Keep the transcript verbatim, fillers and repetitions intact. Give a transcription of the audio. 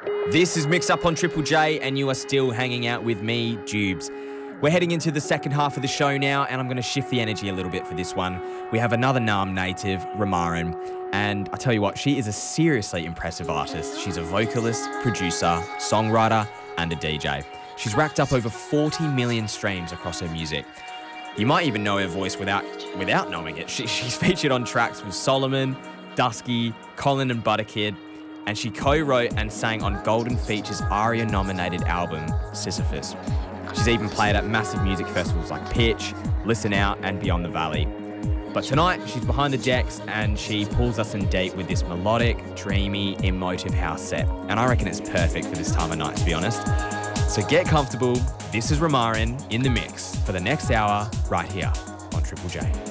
This is Mix Up on Triple J, and you are still hanging out with me, Jubes. We're heading into the second half of the show now, and I'm going to shift the energy a little bit for this one. We have another Naarm native, Romarin, and I tell you what, she is a seriously impressive artist. She's a vocalist, producer, songwriter, and a D J. She's racked up over forty million streams across her music. You might even know her voice without without knowing it. She, she's featured on tracks with Solomon, Dusky, Colin and Butterkid, and she co-wrote and sang on Golden Feature's ARIA-nominated album, Sisyphus. She's even played at massive music festivals like Pitch, Listen Out, and Beyond the Valley. But tonight, she's behind the decks and she pulls us in deep with this melodic, dreamy, emotive house set. And I reckon it's perfect for this time of night, to be honest. So get comfortable. This is Romarin in the mix for the next hour right here on Triple J.